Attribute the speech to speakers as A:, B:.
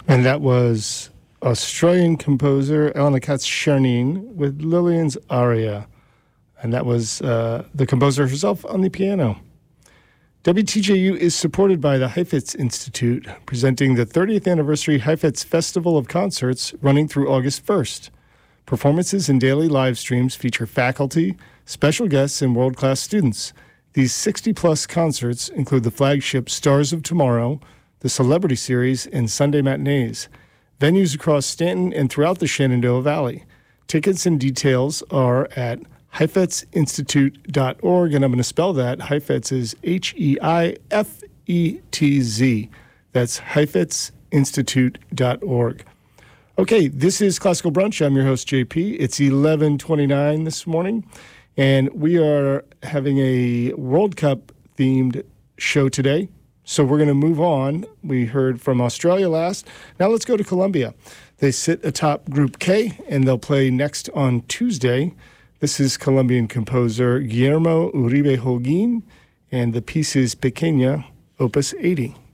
A: And that was Australian composer Elena Katz-Chernin with Lillian's aria. And that was the composer herself on the piano. WTJU is supported by the Heifetz Institute, presenting the 30th anniversary Heifetz Festival of Concerts running through August 1st. Performances and daily live streams feature faculty, special guests, and world-class students. These 60-plus concerts include the flagship Stars of Tomorrow, the Celebrity Series, and Sunday matinees. Venues across Stanton and throughout the Shenandoah Valley. Tickets and details are at heifetzinstitute.org, and I'm going to spell that. Heifetz is Heifetz. That's heifetzinstitute.org. Okay, this is Classical Brunch. I'm your host, JP. It's 11:29 this morning, and we are having a World Cup-themed show today. So we're going to move on. We heard from Australia last. Now let's go to Colombia. They sit atop Group K, and they'll play next on Tuesday. This is Colombian composer Guillermo Uribe Holguin, and the piece is Pequeña, Opus 80.